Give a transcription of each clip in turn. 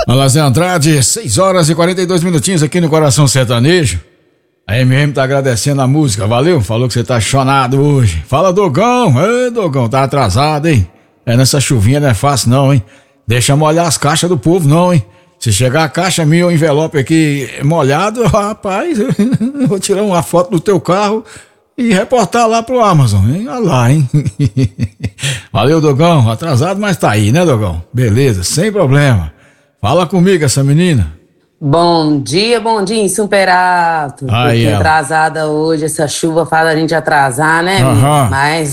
Fala, Zé Andrade, 6 horas e 42 minutinhos aqui no Coração Sertanejo. A MM tá agradecendo a música, valeu? Falou que você tá chonado hoje. Fala, Dogão. Ei, Dogão, tá atrasado, hein? Nessa chuvinha não é fácil não, hein? Deixa molhar as caixas do povo não, hein? Se chegar a caixa minha ou envelope aqui molhado, rapaz, eu vou tirar uma foto do teu carro e reportar lá pro Amazon, hein? Olha lá, hein? Valeu, Dogão. Atrasado, mas tá aí, né, Dogão? Beleza, sem problema. Fala comigo, essa menina. Bom dia, Superato. Porque atrasada hoje, essa chuva faz a gente atrasar, né? Mas,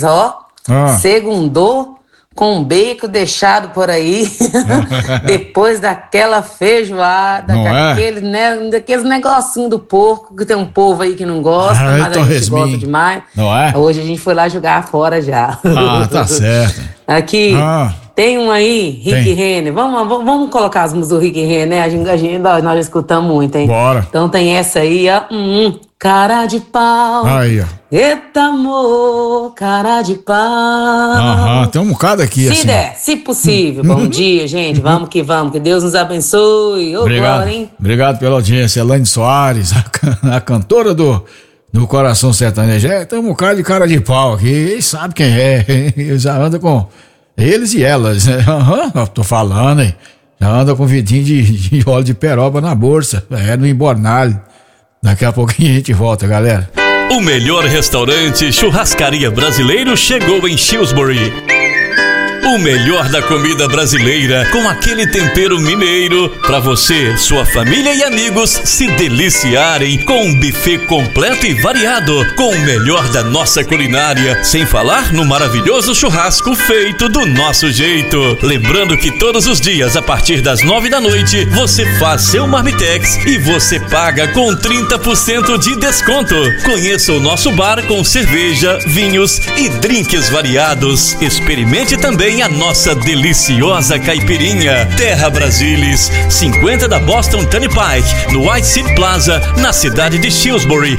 segundou com um beco deixado por aí, depois daquela feijoada, daqueles negocinhos do porco, que tem um povo aí que não gosta, mas a gente gosta demais. Não é? Hoje a gente foi lá jogar fora já. Tá certo. Aqui, tem um aí, Rick Renner. Vamos colocar as músicas do Rick Renner, né? Nós já escutamos muito, hein? Bora. Então tem essa aí, ó. Cara de pau. Aí, ó. Eita, amor, cara de pau. Tem um bocado aqui, se der, se possível. Bom dia, gente. Vamos, que Deus nos abençoe. Obrigado, glória, hein? Obrigado pela audiência. Elaine Soares, a cantora do Coração Sertanejo. Tem um bocado de cara de pau aqui. Eles sabem quem é. Eles já andam com eles e elas. Tô falando, hein? Já anda com vidinho de óleo de peroba na bolsa. No embornalho. Daqui a pouquinho a gente volta, galera. O melhor restaurante churrascaria brasileiro chegou em Shrewsbury. O melhor da comida brasileira com aquele tempero mineiro para você, sua família e amigos se deliciarem com um buffet completo e variado com o melhor da nossa culinária, sem falar no maravilhoso churrasco feito do nosso jeito. Lembrando que todos os dias a partir das 9 da noite você faz seu marmitex e você paga com 30% de desconto. Conheça o nosso bar com cerveja, vinhos e drinks variados. Experimente também a nossa deliciosa caipirinha. Terra Brasilis, 50 da Boston Turnpike, no White City Plaza, na cidade de Shrewsbury,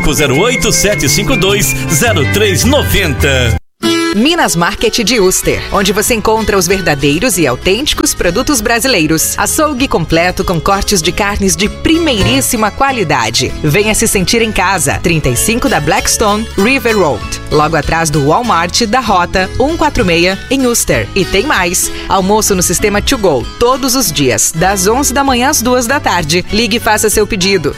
508-752-0390. Minas Market de Uster, onde você encontra os verdadeiros e autênticos produtos brasileiros. Açougue completo com cortes de carnes de primeiríssima qualidade. Venha se sentir em casa. 35 da Blackstone River Road, logo atrás do Walmart da Rota 146 em Uster. E tem mais. Almoço no sistema To Go, todos os dias, das 11 da manhã às 2 da tarde. Ligue e faça seu pedido.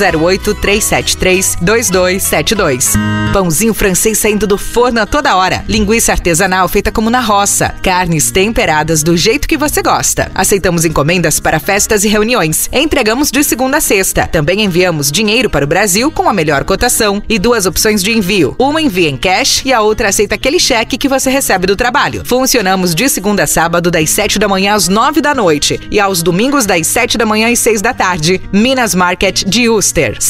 508-373-2272. Pãozinho francês saindo do forno a toda hora. Linguiça artesanal feita como na roça. Carnes temperadas do jeito que você gosta. Aceitamos encomendas para festas e reuniões. Entregamos de segunda a sexta. Também enviamos dinheiro para o Brasil com a melhor cotação e 2 opções de envio. Uma envia em cash e a outra aceita aquele cheque que você recebe do trabalho. Funcionamos de segunda a sábado das 7 da manhã às 9 da noite e aos domingos das 7 da manhã às 6 da tarde. Minas Market de Uster.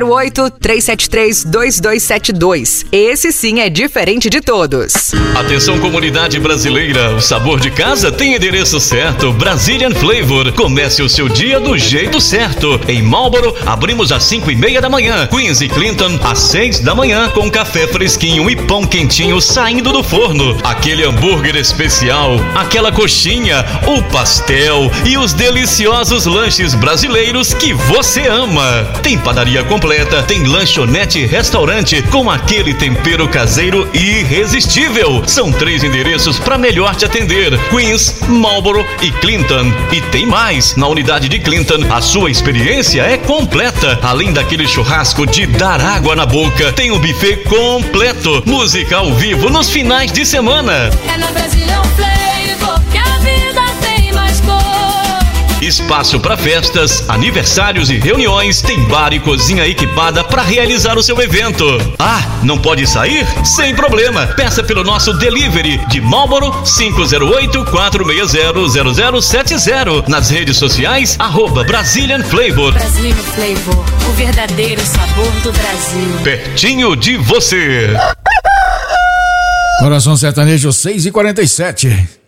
508-373-2272. Esse sim é diferente de todos. Atenção, comunidade brasileira, o sabor de casa tem endereço certo. Brazilian Flavor. Comece o seu dia do jeito certo. Em Marlboro, abrimos às 5:30 da manhã. Queens e Clinton às 6 da manhã com café fresquinho e pão quentinho saindo do forno. Aquele hambúrguer especial, aquela coxinha, o pastel e os deliciosos lanches brasileiros que você ama. Tem padaria completa, tem lanchonete e restaurante com aquele tempero caseiro irresistível. São 3 endereços para melhor te atender: Queens, Marlboro e Clinton. E tem mais. Na unidade de Clinton, a sua experiência é completa. Além daquele churrasco de dar água na boca, tem um buffet completo. Música ao vivo nos finais de semana. É na Brazilian Flavor que a vida tem mais cor. Espaço para festas, aniversários e reuniões. Tem bar e cozinha equipada para realizar o seu evento. Não pode sair? Sem problema. Peça pelo nosso delivery de Marlboro 508-460-0070. Nas redes sociais, @Brazilian Flavor. Brazilian Flavor, o verdadeiro sabor do Brasil. Pertinho de você. Coração Sertanejo 6:47.